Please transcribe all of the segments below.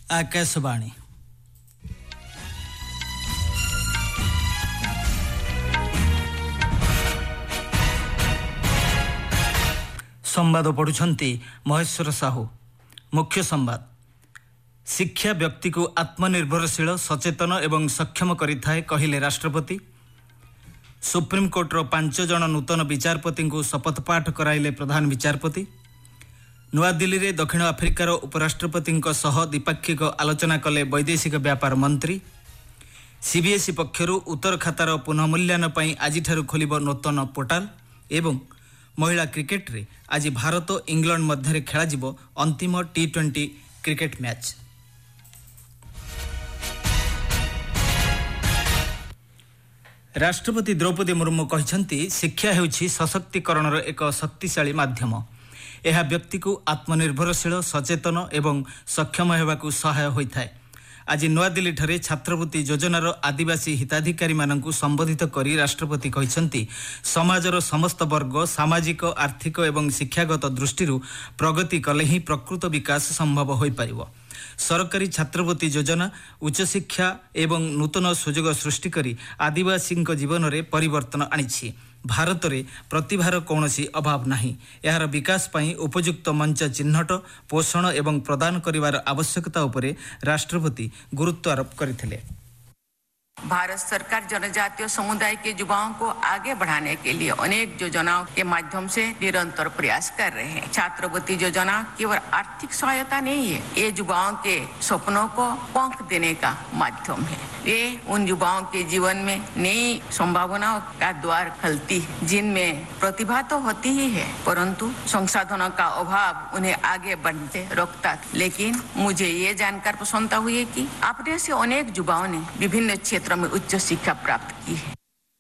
आकाशवाणी संवाद पढ़ुछंती महेश्वर साहू। मुख्य संवाद। शिक्षा व्यक्ति को आत्मनिर्भरशील सचेतन एवं सक्षम करिथाए कहिले राष्ट्रपति। सुप्रीमकोर्टर 5 जन नूतन विचारपति को शपथपाठ कराइले प्रधान विचारपति। नुआ दिल्ली रे दक्षिण आफ्रिकार उपराष्ट्रपति सह द्विपाक्षिक आलोचना कले वैदेशिक व्यापार मंत्री। सीबीएसई पक्षरु उत्तर खातार पुनःमूल्यांकन पई आजिठारु खोलिब नूतन पोर्टाल। एवं महिला क्रिकेट रे आज भारत और इंग्लैंड मध्य खेल अंतिम T20 क्रिकेट मैच। राष्ट्रपति द्रौपदी मुर्मू कहते शिक्षा हेउछि सशक्तिकरणर एक शक्तिशाली माध्यम। यह व्यक्ति को आत्मनिर्भरशील सचेतन एवं सक्षम हेबाकु सहाय होइथाय। आज नुआदिल्ली ठारे छात्रवृत्ति योजनार आदिवासी हिताधिकारी माननकु संबोधित करी राष्ट्रपति कहते समाजर समस्त वर्ग सामाजिक आर्थिक एवं शिक्षागत दृष्टि प्रगति कले ही प्रकृत विकास संभव हो पारिबो। सरकारी छात्रवृत्ति योजना उच्च शिक्षा एवं नूतन सुजोग सृष्टि करी आदिवासी जीवन में परिवर्तन आनिछि। भारत में प्रतिभार कौनसी अभाव नहीं। यार विकास पई उपयुक्त मंच चिन्हट पोषण एवं प्रदान करिवार आवश्यकता उपरे राष्ट्रपति गुरुत्व आरोप करथिले। भारत सरकार जनजातीय समुदाय के युवाओं को आगे बढ़ाने के लिए अनेक योजनाओं के माध्यम से निरंतर प्रयास कर रहे हैं। छात्रवृत्ति योजना केवल आर्थिक सहायता नहीं है, ये युवाओं के सपनों को पंख देने का माध्यम है। ये उन युवाओं के जीवन में नई संभावनाओं का द्वार खोलती है, जिनमें प्रतिभा तो होती ही है परंतु संसाधनों का अभाव उन्हें आगे बढ़ते रोकता। लेकिन मुझे ये जानकर प्रसन्नता हुई है कि अपने से अनेक युवाओं ने विभिन्न क्षेत्रों में उच्च शिक्षा प्राप्त की है।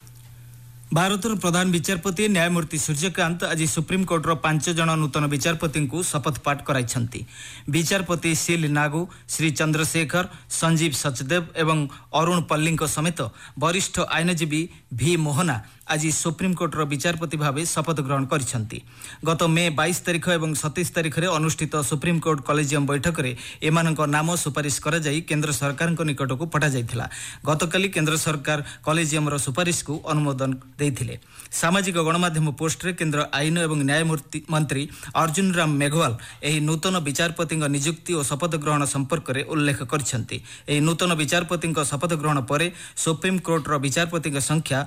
भारतर प्रधान विचारपति न्यायमूर्ति सूर्यकांत आज सुप्रीमकोर्टर 5 जन नूतन विचारपति को शपथपाठ कराइछंती। विचारपति सील नागू, श्री चंद्रशेखर, संजीव सचदेव एवं अरुण पल्ली समेत वरिष्ठ आईनजीवी भी मोहना आज सुप्रीमकोर्टर विचारपति भाव शपथ ग्रहण करिछंती। गत मे 22 तारिख एवं 27 तारिख रे अनुष्ठित सुप्रीमकोर्ट कलेजियम बैठक रे एमानक नाम सुपारिश करा जाई केंद्र सरकार निकट को पठा जाइथिला। गतकाली केंद्र सरकार कलेजियम रो सुपारिश को अनुमोदन देथिले। सामाजिक गणमाध्यम पोस्ट रे केंद्र आईन एवं न्याय मंत्री अर्जुन राम मेघवाल एही नूतन विचारपति नियुक्ति और शपथ ग्रहण संपर्क में उल्लेख करिछंती। एही नूतन विचारपति शपथ ग्रहण पर सुप्रीमकोर्टर विचारपति संख्या